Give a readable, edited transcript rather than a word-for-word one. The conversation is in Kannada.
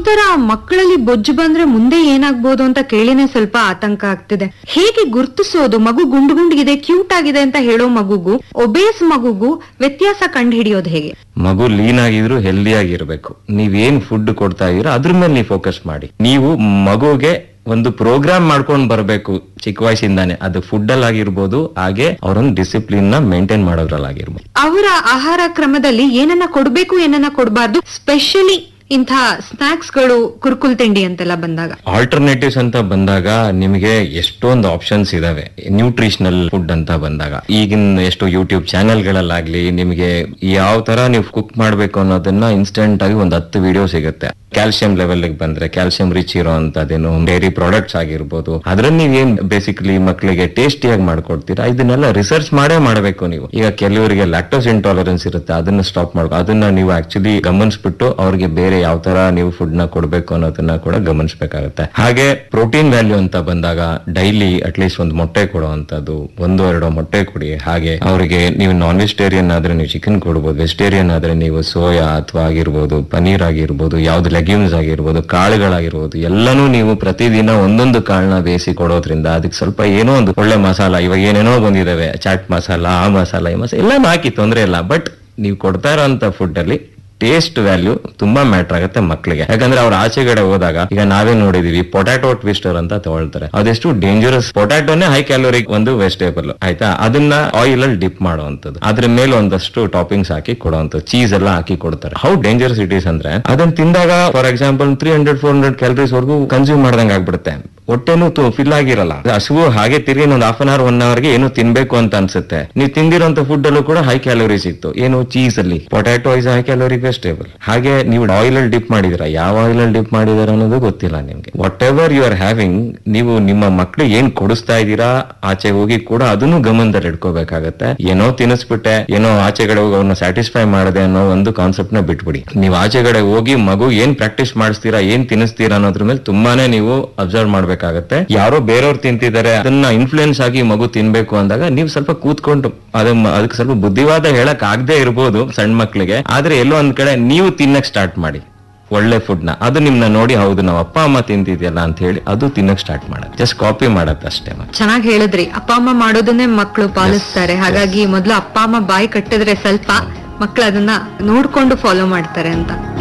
ತರ ಮಕ್ಕಳಲ್ಲಿ ಬೊಜ್ಜು ಬಂದ್ರೆ ಮುಂದೆ ಏನಾಗ್ಬೋದು ಅಂತ ಕೇಳಿನೇ ಸ್ವಲ್ಪ ಆತಂಕ ಆಗ್ತಿದೆ. ಹೇಗೆ ಗುರ್ತಿಸೋದು ಮಗು ಗುಂಡು ಗುಂಡಿಗಿದೆ ಕ್ಯೂಟ್ ಆಗಿದೆ ಅಂತ ಹೇಳೋ ಮಗುಗೂ ಒಬೇಸ್ ಮಗುಗೂ ವ್ಯತ್ಯಾಸ ಕಂಡು ಹಿಡಿಯೋದು ಹೇಗೆ? ಮಗು ಲೀನ್ ಆಗಿದ್ರು ಹೆಲ್ದಿ ಆಗಿರ್ಬೇಕು. ನೀವೇನ್ ಫುಡ್ ಕೊಡ್ತಾ ಇದೀರೋ ಅದ್ರ ಮೇಲೆ ನೀವು ಫೋಕಸ್ ಮಾಡಿ. ನೀವು ಮಗುಗೆ ಒಂದು ಪ್ರೋಗ್ರಾಮ್ ಮಾಡ್ಕೊಂಡು ಬರ್ಬೇಕು ಚಿಕ್ಕ ವಯಸ್ಸಿಂದಾನೆ. ಅದು ಫುಡ್ ಅಲ್ಲಿ ಆಗಿರ್ಬೋದು, ಹಾಗೆ ಅವರೊಂದು ಡಿಸಿಪ್ಲಿನ್ ನ ಮೇಂಟೈನ್ ಮಾಡೋದ್ರಲ್ಲಾಗಿರ್ಬೋದು. ಅವರ ಆಹಾರ ಕ್ರಮದಲ್ಲಿ ಏನನ್ನ ಕೊಡ್ಬೇಕು ಏನನ್ನ ಕೊಡಬಾರ್ದು, ಸ್ಪೆಷಲಿ ಇಂಥ ಸ್ನಾಕ್ಸ್ ಗಳು ಕುರ್ಕುಲ್ ತಿಂಡಿ ಅಂತೆಲ್ಲ ಬಂದಾಗ, ಆಲ್ಟರ್ನೇಟಿವ್ಸ್ ಅಂತ ಬಂದಾಗ ನಿಮಗೆ ಎಷ್ಟೊಂದು ಆಪ್ಷನ್ಸ್ ಇದಾವೆ. ನ್ಯೂಟ್ರಿಷನಲ್ ಫುಡ್ ಅಂತ ಬಂದಾಗ ಈಗಿನ ಎಷ್ಟು ಯೂಟ್ಯೂಬ್ ಚಾನೆಲ್ ಗಳಲ್ಲಾಗ್ಲಿ ನಿಮಗೆ ಯಾವ ತರ ನೀವು ಕುಕ್ ಮಾಡ್ಬೇಕು ಅನ್ನೋದನ್ನ ಇನ್ಸ್ಟೆಂಟ್ ಆಗಿ ಒಂದು 10 ವಿಡಿಯೋ ಸಿಗುತ್ತೆ. ಕ್ಯಾಲ್ಸಿಯಂ ಲೆವೆಲ್ ಬಂದ್ರೆ ಕ್ಯಾಲ್ಸಿಯಂ ರಿಚ್ ಇರೋ ಅಂತದೇನು ಡೈರಿ ಪ್ರಾಡಕ್ಟ್ಸ್ ಆಗಿರ್ಬೋದು, ಅದ್ರಲ್ಲಿ ನೀವೇನ್ ಬೇಸಿಕಲಿ ಮಕ್ಕಳಿಗೆ ಟೇಸ್ಟಿಯಾಗಿ ಮಾಡ್ಕೊಡ್ತೀರಾ ಇದನ್ನೆಲ್ಲ ರಿಸರ್ಚ್ ಮಾಡೇ ಮಾಡಬೇಕು ನೀವು. ಈಗ ಕೆಲವರಿಗೆ ಲ್ಯಾಕ್ಟೋಸ್ ಇಂಟಾಲರೆನ್ಸ್ ಇರುತ್ತೆ, ಅದನ್ನ ಸ್ಟಾಪ್ ಮಾಡ್ಕೊ, ಅದನ್ನ ನೀವು ಆಕ್ಚುಲಿ ಗಮನಿಸ್ಬಿಟ್ಟು ಅವ್ರಿಗೆ ಬೇರೆ ಯಾವ ತರ ನೀವು ಫುಡ್ ನ ಕೊಡ್ಬೇಕು ಅನ್ನೋದನ್ನ ಕೂಡ ಗಮನಿಸಬೇಕಾಗುತ್ತೆ. ಹಾಗೆ ಪ್ರೋಟೀನ್ ವ್ಯಾಲ್ಯೂ ಅಂತ ಬಂದಾಗ ಡೈಲಿ ಅಟ್ಲೀಸ್ಟ್ ಒಂದು ಮೊಟ್ಟೆ ಕೊಡುವಂತದ್ದು, 1-2 ಮೊಟ್ಟೆ ಕೊಡಿ. ಹಾಗೆ ಅವರಿಗೆ ನೀವು ನಾನ್ ವೆಜಿಟೇರಿಯನ್ ಆದ್ರೆ ನೀವು ಚಿಕನ್ ಕೊಡ್ಬೋದು, ವೆಜಿಟೇರಿಯನ್ ಆದ್ರೆ ನೀವು ಸೋಯಾ ಅಥವಾ ಆಗಿರ್ಬೋದು, ಪನೀರ್ ಆಗಿರ್ಬೋದು, ಯಾವ್ದು ಲೆಗ್ಯೂಮ್ಸ್ ಆಗಿರ್ಬೋದು, ಕಾಳುಗಳಾಗಿರ್ಬೋದು, ಎಲ್ಲಾನು ನೀವು ಪ್ರತಿದಿನ ಒಂದೊಂದು ಕಾಳನ್ನ ಬೇಯಿಸಿ ಕೊಡೋದ್ರಿಂದ ಅದಕ್ಕೆ ಸ್ವಲ್ಪ ಏನೋ ಒಂದು ಒಳ್ಳೆ ಮಸಾಲ, ಇವಾಗ ಏನೇನೋ ಬಂದಿದಾವೆ, ಚಾಟ್ ಮಸಾಲ, ಆ ಮಸಾಲ, ಈ ಮಸಾಲ ಎಲ್ಲಾನು ಹಾಕಿ ತೊಂದ್ರೆ ಇಲ್ಲ. ಬಟ್ ನೀವು ಕೊಡ್ತಾ ಇರೋಂತ ಫುಡ್ ಅಲ್ಲಿ ಟೇಸ್ಟ್ ವ್ಯಾಲ್ಯೂ ತುಂಬಾ ಮ್ಯಾಟರ್ ಆಗುತ್ತೆ ಮಕ್ಕಳಿಗೆ. ಯಾಕಂದ್ರೆ ಅವ್ರ ಆಚೆಗಡೆ ಹೋದಾಗ ಈಗ ನಾವೇ ನೋಡಿದೀವಿ ಪೊಟ್ಯಾಟೊ ಟ್ವಿಸ್ಟರ್ ಅಂತ ತಗೊಳ್ತಾರೆ. ಅದೆಷ್ಟು ಡೇಂಜರಸ್. ಪೊಟ್ಯಾಟೋನೇ ಹೈ ಕ್ಯಾಲೋರಿಕ್ ಒಂದು ವೆಜಿಟೇಬಲ್ ಆಯ್ತಾ, ಅದನ್ನ ಆಯಿಲ್ ಅಲ್ಲಿ ಡಿಪ್ ಮಾಡುವಂತದ್ದು, ಅದ್ರ ಮೇಲೆ ಒಂದಷ್ಟು ಟಾಪಿಂಗ್ಸ್ ಹಾಕಿ ಕೊಡುವಂತದ್ದು, ಚೀಸ್ ಎಲ್ಲ ಹಾಕಿ ಕೊಡ್ತಾರೆ. ಹೌ ಡೇಂಜರಸ್ ಇಟ್ ಈಸ್ ಅಂದ್ರೆ ಅದನ್ನ ತಿಂದಾಗ ಫಾರ್ ಎಕ್ಸಾಂಪಲ್ 300-400 ಕ್ಯಾಲರೀಸ್ ವರೆಗೂ ಕನ್ಸ್ಯೂಮ್ ಮಾಡ್ದಂಗ್ ಆಗ್ಬಿಡುತ್ತೆ. ಹೊಟ್ಟೆನೂ ಫಿಲ್ ಆಗಿರಲ್ಲ, ಹಸುವು ಹಾಗೆ ತಿರ್ಗಿ ಒಂದು 1/2 hour 1 hour ಏನು ತಿನ್ಬೇಕು ಅಂತ ಅನ್ಸುತ್ತೆ. ನೀವು ತಿಂದಿರೋಂತ ಫುಡ್ ಅಲ್ಲೂ ಕೂಡ ಹೈ ಕ್ಯಾಲೋರೀಸ್ ಇತ್ತು. ಏನು ಚೀಸ್ ಅಲ್ಲಿ, ಪೊಟ್ಯಾಟೊ ಇಸ್ ಹೈ ಕ್ಯಾಲೋರಿಕ್ ವೆಜಿಟೇಬಲ್. ಹಾಗೆ ನೀವು ಆಯಿಲ್ ಅಲ್ಲಿ ಡಿಪ್ ಮಾಡಿದಿರಾ, ಯಾವ ಆಯಿಲ್ ಅಲ್ಲಿ ಡಿಪ್ ಮಾಡಿದಾರ ಅನ್ನೋದು ಗೊತ್ತಿಲ್ಲ ನಿಮ್ಗೆ. What ever you are having, ನೀವು ನಿಮ್ಮ ಮಕ್ಳಿಗೆ ಏನ್ ಕೊಡಿಸ್ತಾ ಇದ್ದೀರಾ ಆಚೆ ಹೋಗಿ ಕೂಡ ಅದನ್ನು ಗಮನದಲ್ಲಿ ಇಟ್ಕೋಬೇಕಾಗತ್ತೆ. ಏನೋ ತಿನ್ನಿಸ್ಬಿಟ್ಟೆ, ಏನೋ ಆಚೆಗಡೆ ಹೋಗಿ ಅವ್ರನ್ನ ಸ್ಯಾಟಿಸ್ಫೈ ಮಾಡದೆ ಅನ್ನೋ ಒಂದು ಕಾನ್ಸೆಪ್ಟ್ ನ ಬಿಟ್ಬಿಡಿ. ನೀವು ಆಚೆಗಡೆ ಹೋಗಿ ಮಗು ಏನ್ ಪ್ರಾಕ್ಟೀಸ್ ಮಾಡಿಸ್ತೀರಾ, ಏನ್ ತಿನ್ನಿಸ್ತೀರಾ ಅನ್ನೋದ್ರ ಮೇಲೆ ತುಂಬಾನೇ ನೀವು ಅಬ್ಸರ್ವ್ ಮಾಡ್ಬೇಕಾಗತ್ತೆ. ಯಾರೋ ಬೇರೆಯವ್ರು ತಿಂತಿದ್ದಾರೆ ಅದನ್ನ ಇನ್ಫ್ಲೂಯೆನ್ಸ್ ಆಗಿ ಮಗು ತಿನ್ಬೇಕು ಅಂದಾಗ ನೀವು ಸ್ವಲ್ಪ ಕೂತ್ಕೊಂಡು ಅದಕ್ಕೆ ಸ್ವಲ್ಪ ಬುದ್ಧಿವಾದ ಹೇಳಕ್ ಆಗದೆ ಇರ್ಬೋದು ಸಣ್ಣ ಮಕ್ಳಿಗೆ, ಆದ್ರೆ ಎಲ್ಲೋ ಒಂದ್ ಕಡೆ ನೀವು ತಿನ್ನಕ್ ಸ್ಟಾರ್ಟ್ ಮಾಡಿ ಒಳ್ಳೆ ಫುಡ್ ನ. ಅದು ನಿಮ್ನ ನೋಡಿ ಹೌದು ನಾವ್ ಅಪ್ಪ ಅಮ್ಮ ತಿಂತಿದ್ಯಲ್ಲ ಅಂತ ಹೇಳಿ ಅದು ತಿನ್ನಕ್ ಸ್ಟಾರ್ಟ್ ಮಾಡತ್ತೆ, ಜಸ್ಟ್ ಕಾಪಿ ಮಾಡತ್ತೆ ಅಷ್ಟೇ. ಚೆನ್ನಾಗಿ ಹೇಳಿದ್ರಿ, ಅಪ್ಪ ಅಮ್ಮ ಮಾಡೋದನ್ನೇ ಮಕ್ಕಳು ಪಾಲಿಸ್ತಾರೆ. ಹಾಗಾಗಿ ಮೊದಲು ಅಪ್ಪ ಅಮ್ಮ ಬಾಯಿ ಕಟ್ಟಿದ್ರೆ ಸ್ವಲ್ಪ ಮಕ್ಕಳು ಅದನ್ನ ನೋಡ್ಕೊಂಡು ಫಾಲೋ ಮಾಡ್ತಾರೆ ಅಂತ.